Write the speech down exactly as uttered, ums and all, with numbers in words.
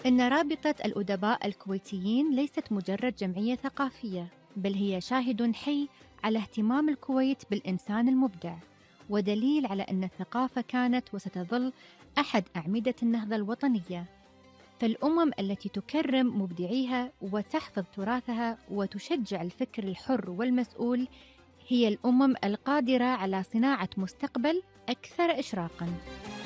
إن رابطة الأدباء الكويتيين ليست مجرد جمعية ثقافية، بل هي شاهد حي على اهتمام الكويت بالإنسان المبدع، ودليل على أن الثقافة كانت وستظل أحد أعمدة النهضة الوطنية. فالأمم التي تكرم مبدعيها وتحفظ تراثها وتشجع الفكر الحر والمسؤول هي الأمم القادرة على صناعة مستقبل أكثر إشراقاً.